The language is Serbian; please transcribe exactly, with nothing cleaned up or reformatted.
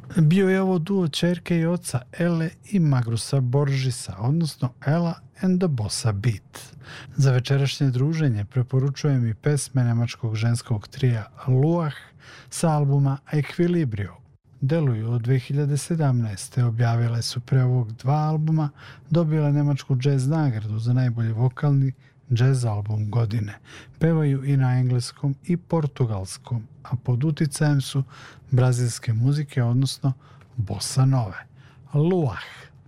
Bio je ovo duo ćerke i oca Ele i Magrusa Borgesa, odnosno Ela and the Bossa Beat. Za večerašnje druženje preporučujem i pesme nemačkog ženskog trija Luah sa albuma Equilibrio. Deluju od dve hiljade sedamnaeste. Objavile su pre ovog dva albuma, dobile nemačku jazz nagradu za najbolji vokalni jazz album godine. Pevaju i na engleskom i portugalskom, a pod uticajem su brazilske muzike, odnosno bossa nove. Luah.